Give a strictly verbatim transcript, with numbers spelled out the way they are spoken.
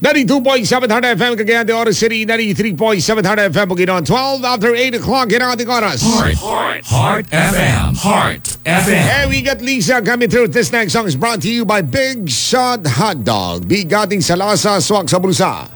ninety-two point seven Hard F M Cagayan de Oro City, ninety-three point seven Hard F M Bukidnon, twelve after eight o'clock in ating oras. Heart, Heart, Heart F M, Heart F M. And we got Lisa coming through. This next song is brought to you by Big Shot Hot Dog. Bigating sa lasa, swak sa bulsa.